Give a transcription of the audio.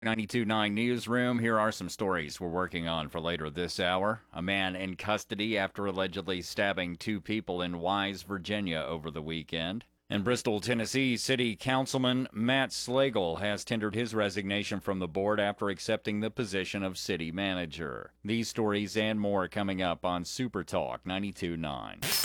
92.9 Newsroom. Here are some stories we're working on for later this hour. A man in custody after allegedly stabbing two people in Wise, Virginia over the weekend. In Bristol, Tennessee, City Councilman Matt Slagle has tendered his resignation from the board after accepting the position of city manager. These stories and more coming up on Super Talk 92.9.